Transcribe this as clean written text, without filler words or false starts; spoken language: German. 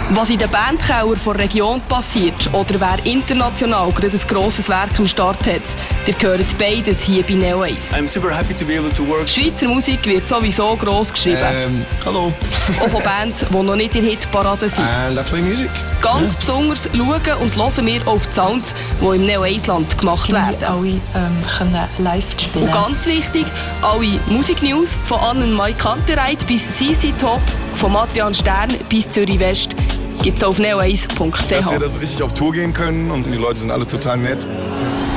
Was in den Bandkeller der Region passiert oder wer international gerade ein grosses Werk am Start hat, ihr hört beides hier bei Neo 1. I'm super happy to be able to work. Schweizer Musik wird sowieso gross geschrieben. Hallo. Auch von Bands, die noch nicht in der Hitparade sind. And I play music. Ganz besonders schauen und hören wir auf die Sounds, die im Neo 1 Land gemacht werden. Die alle können live spielen. Und ganz wichtig, alle Musiknews von Annen-Mai Kantereit bis CC Top, von Adrian Stern bis Zürich West, gibt es auf neo1.ch. Dass wir das richtig auf Tour gehen können und die Leute sind alle total nett.